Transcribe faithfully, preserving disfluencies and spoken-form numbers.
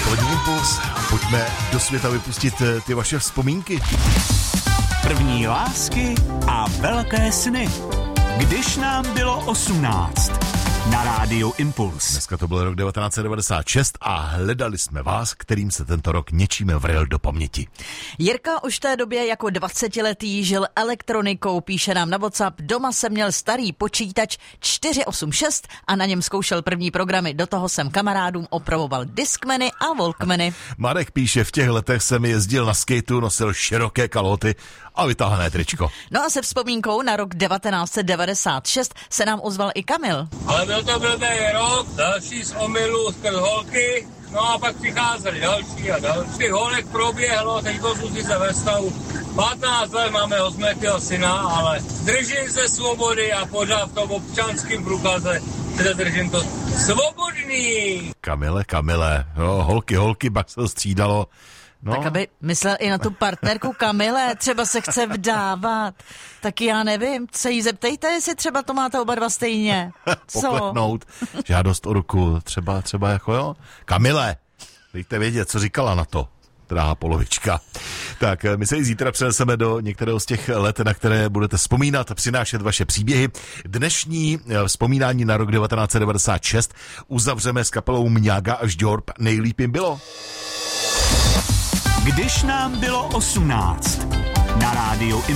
Odpolední impuls. Pojďme do světa vypustit ty vaše vzpomínky. První lásky a velké sny. Když nám bylo osmnáct. Na rádiu Impuls. Dneska to byl rok devatenáct set devadesát šest a hledali jsme vás, kterým se tento rok něčím vril do paměti. Jirka už v té době jako dvacetiletý žil elektronikou, píše nám na WhatsApp. Doma jsem měl starý počítač čtyři osm šest a na něm zkoušel první programy. Do toho jsem kamarádům opravoval Discmany a Walkmany. Marek píše, v těch letech jsem jezdil na skateu, nosil široké kalhoty a vytáhané tričko. No a se vzpomínkou na rok devatenáct set devadesát šest se nám ozval i Kamil. Ale byl to blbý rok, další z omylů skrz holky, no a pak přicházeli další a další. Holek proběhlo, teď to jsou se ve stavu. patnáct let máme osmletého syna, ale držím se svobody a pořád v tom občanském průkaze se držím to svobodný. Kamile, Kamile, jo, holky, holky, pak se střídalo. No. Tak aby myslel i na tu partnerku Kamile, třeba se chce vdávat. Tak já nevím, se jí zeptejte, jestli třeba to máte oba dva stejně. Co? Pokleknout, žádost o ruku, třeba, třeba jako jo. Kamile, dejte vědět, co říkala na to, drahá polovička. Tak my se i zítra přeneseme do některého z těch let, na které budete vzpomínat a přinášet vaše příběhy. Dnešní vzpomínání na rok devatenáct set devadesát šest uzavřeme s kapelou Mňága až Džorb. Nejlíp jim bylo. Když nám bylo osmnáct. Na rádiu